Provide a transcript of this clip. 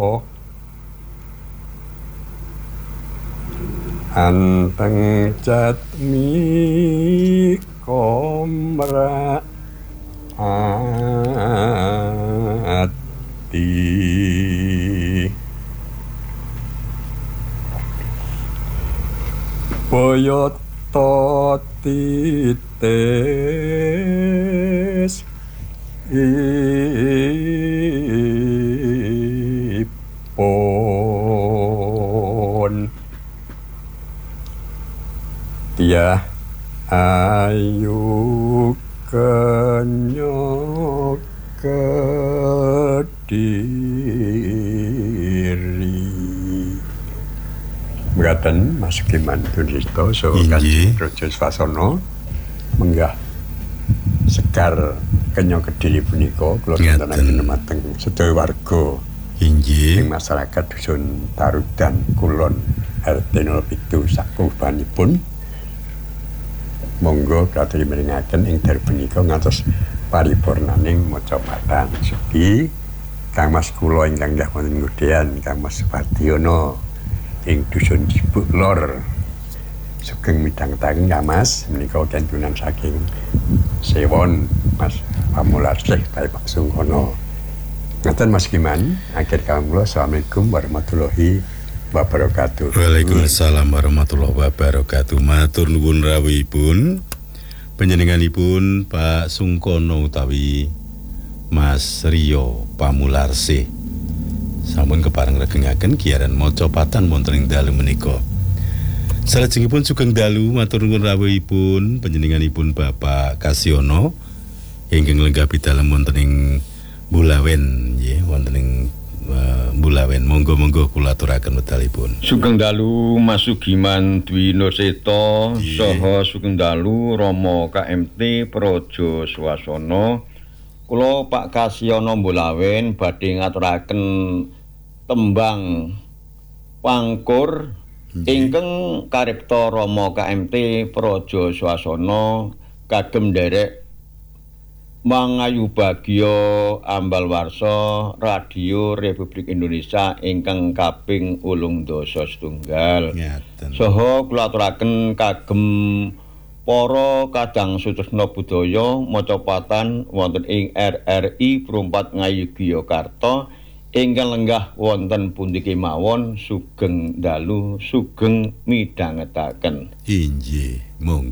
anteng jatmi komra ati boyoto titis ipun tiah ayu kenyok kediri mekaten Mas Giman Tunito saha Raja Swasana menggah sekar kenyok kediri punika kula wontenaken dumateng sedaya warga inggih masyarakat dusun Tarudan Kulon RT 07 sakubanipun monggo katri mirengaken ing dalem punika ngantos paripurnaning maca patan segi Kang Mas kula ingkang nggih wonten ngudhean Kang Mas Padiono ing dusun Cibuk Lor sugeng midhangetaken Kang Mas menika kantunan saking Sewon Mas Pamulasih Pak Sungkono ngaten Mas Giman akhir kawula assalamualaikum warahmatullahi wabarakatuh. Waalaikumsalam warahmatullahi wabarakatuh. Matur nuwun rawuhipun panjenenganipun Pak Sungkono utawi Mas Rio Pamularsih. Sampun kepareng regengaken giaran maca patan wonten ing dalu menika. Salajengipun sugeng dalu matur nuwun rawuhipun panjenenganipun Bapak Kasiono ingkang lenggapi dalem wonten ing Bulawen nggih wonten ing Bulawen monggo-monggo kula aturaken wedalipun. Sugeng dalu Mas Sugiman Dwi Nurseta saha sugeng dalu Rama KMT Praja Swasana. Kula Pak Kasiono Bulawen badhe ngaturaken tembang pangkur ingkang karipta Rama KMT Praja Swasana kagem nderek Mangayu Bagya Ambal Warsa Radio Republik Indonesia ingkang kaping 87. Saha kula aturaken kagem para kadang sutresna budaya macapatan wonten ing RRI Prumpat Ngayu Yogyakarta ingkang lenggah wonten pundi kemawon sugeng dalu sugeng midhangetaken. Inggih, monggo.